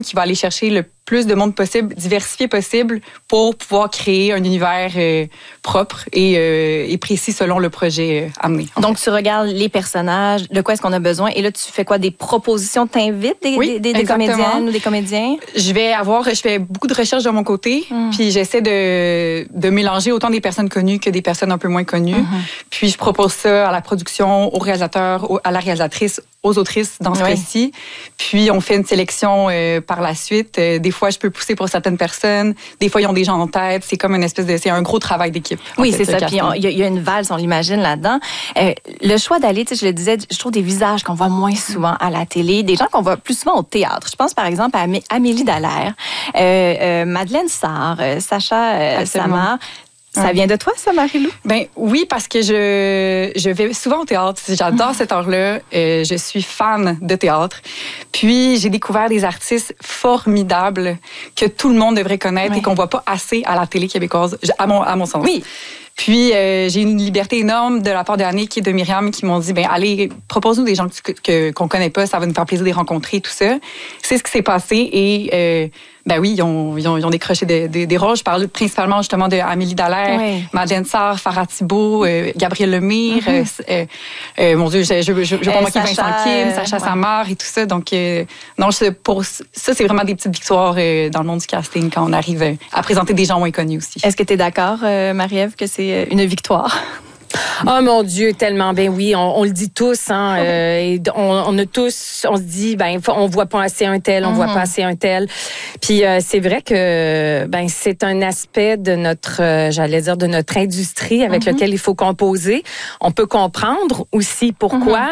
qui va aller chercher le plus de monde possible, diversifié possible, pour pouvoir créer un univers propre et précis selon le projet amené. Donc, tu regardes les personnages, de quoi est-ce qu'on a besoin, et là, tu fais quoi? Des propositions? T'invites des comédiennes ou des comédiens? Je fais beaucoup de recherches de mon côté, puis j'essaie de mélanger autant des personnes connues que des personnes un peu moins connues. Puis je propose ça à la production, au réalisateur, à la réalisatrice, aux autrices dans ce cas-ci. Puis on fait une sélection par la suite. Des fois, je peux pousser pour certaines personnes. Des fois, ils ont des gens en tête. C'est comme c'est un gros travail d'équipe. Oui, c'est ça. Puis il y a une valse, on l'imagine là-dedans. Le choix d'aller, je le disais, je trouve des visages qu'on voit moins souvent à la télé, des gens qu'on voit plus souvent au théâtre. Je pense par exemple à Amélie Dallaire, Madeleine Sarr, Sacha Samar. Ça vient de toi, ça, Marie-Lou? Ben oui, parce que je vais souvent au théâtre. J'adore cette art-là. Je suis fan de théâtre. Puis, j'ai découvert des artistes formidables que tout le monde devrait connaître et qu'on voit pas assez à la télé québécoise, à mon sens. Oui. Puis, j'ai une liberté énorme de la part d'Annick et de Myriam qui m'ont dit, allez, propose-nous des gens qu'on connaît pas, ça va nous faire plaisir de les rencontrer, tout ça. C'est ce qui s'est passé et... oui, ils ont décroché des rôles. Je parle principalement justement de Amélie Dallaire, Madeleine Sarr, Farah Thibault, Gabriel Lemire, mon Dieu, je veux pas manquer Vincent Kim, Sacha Samar et tout ça. Donc, pour ça, c'est vraiment des petites victoires dans le monde du casting quand on arrive à présenter des gens moins connus aussi. Est-ce que tu es d'accord, Marie-Ève, que c'est une victoire? Oh mon Dieu, tellement bien, oui, on le dit tous, hein, et on a tous, on se dit, on voit pas assez un tel, on voit pas assez un tel. Puis c'est vrai que c'est un aspect de notre, de notre industrie avec lequel il faut composer. On peut comprendre aussi pourquoi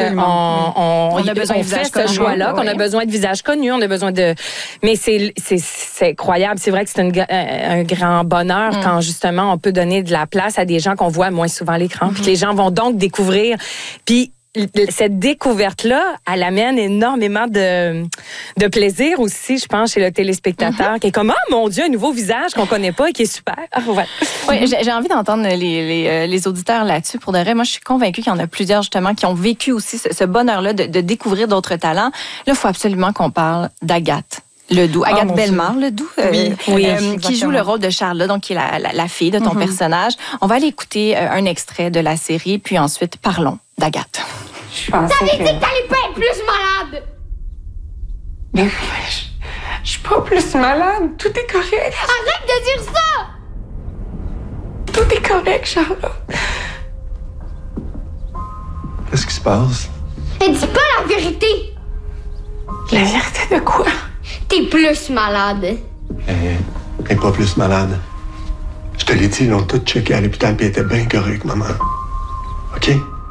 on a besoin de fait ce choix-là, qu'on a besoin de visages connus, on a besoin de. Mais c'est incroyable. C'est vrai que c'est un grand bonheur quand justement on peut donner de la place à des gens qu'on voit moins souvent à l'écran, puis que les gens vont donc découvrir. Puis cette découverte-là, elle amène énormément de plaisir aussi, je pense, chez le téléspectateur, qui est comme, oh mon Dieu, un nouveau visage qu'on connaît pas et qui est super. Oui, j'ai envie d'entendre les auditeurs là-dessus. Pour de vrai, moi, je suis convaincue qu'il y en a plusieurs, justement, qui ont vécu aussi ce bonheur-là de découvrir d'autres talents. Là, il faut absolument qu'on parle d'Agathe Ledoux. Agathe Bellemare Ledoux, qui joue le rôle de Charlotte, donc qui est la fille de ton personnage. On va aller écouter un extrait de la série, puis ensuite, parlons d'Agathe. T'avais dit que t'allais pas être plus malade! Mais je suis pas plus malade. Tout est correct. Arrête de dire ça! Tout est correct, Charlotte. Qu'est-ce qui se passe? Elle dit pas la vérité! La vérité de quoi? T'es plus malade. Elle est pas plus malade. Je te l'ai dit, ils l'ont tout checké à l'hôpital puis elle était bien correcte, maman. OK?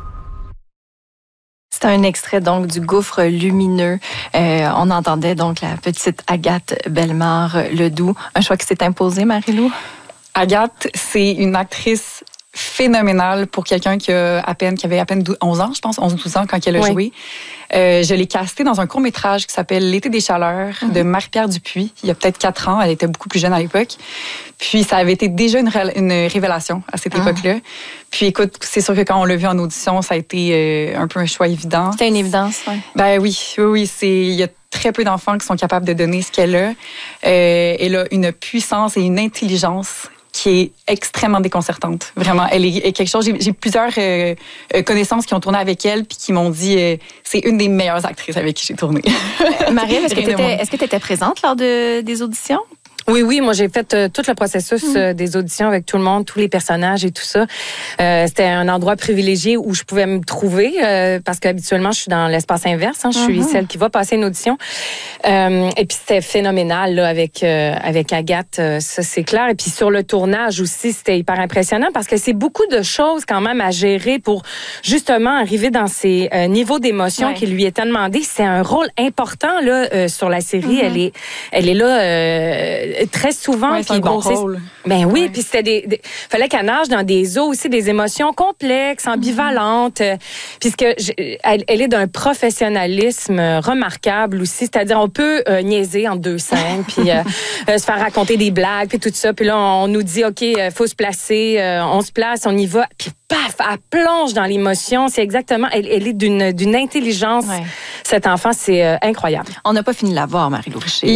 C'est un extrait donc du Gouffre lumineux. On entendait donc la petite Agathe Bellemare Ledoux. Un choix qui s'est imposé, Marie-Lou? Agathe, c'est une actrice phénoménale pour quelqu'un qui avait à peine 11 ans, je pense, 11-12 ans quand elle a joué. Je l'ai castée dans un court-métrage qui s'appelle L'été des chaleurs de Marie-Pierre Dupuis, il y a peut-être 4 ans. Elle était beaucoup plus jeune à l'époque. Puis ça avait été déjà une révélation à cette époque-là. Puis écoute, c'est sûr que quand on l'a vu en audition, ça a été un peu un choix évident. C'était une évidence, oui. Il y a très peu d'enfants qui sont capables de donner ce qu'elle a. Elle a une puissance et une intelligence qui est extrêmement déconcertante. Vraiment, elle est quelque chose... J'ai plusieurs connaissances qui ont tourné avec elle puis qui m'ont dit c'est une des meilleures actrices avec qui j'ai tourné. Marie, est-ce que tu étais présente lors des auditions? Oui, moi j'ai fait tout le processus des auditions avec tout le monde, tous les personnages et tout ça. C'était un endroit privilégié où je pouvais me trouver parce qu'habituellement je suis dans l'espace inverse, je suis celle qui va passer une audition. Et puis c'était phénoménal là, avec Agathe, ça c'est clair. Et puis sur le tournage aussi, c'était hyper impressionnant parce que c'est beaucoup de choses quand même à gérer pour justement arriver dans ces niveaux d'émotion qui lui étaient demandés. C'est un rôle important là sur la série. Elle est là très souvent. Ouais, c'est un gros rôle. Ben oui, Ouais. puis c'était fallait qu'elle nage dans des eaux aussi, des émotions complexes, ambivalentes. Puisque elle est d'un professionnalisme remarquable aussi. C'est-à-dire, on peut niaiser en 2 scènes, puis se faire raconter des blagues, puis tout ça. Puis là, on nous dit, OK, faut se placer, on se place, on y va. Puis paf, elle plonge dans l'émotion. C'est exactement, elle est d'une intelligence. Ouais. Cet enfant, c'est incroyable. On n'a pas fini de la voir, Marie-Lou Richer.